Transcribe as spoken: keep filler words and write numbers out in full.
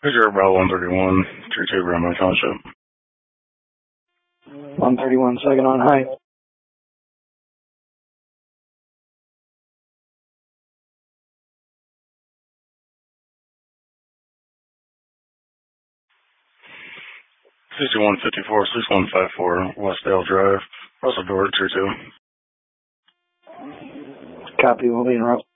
Figure about one thirty-one, two two Brownwood Township. one thirty-one, second on high. sixty-one fifty-four, sixty-one fifty-four, Westdale Drive, Russell Door, two two. Copy, we'll be in route.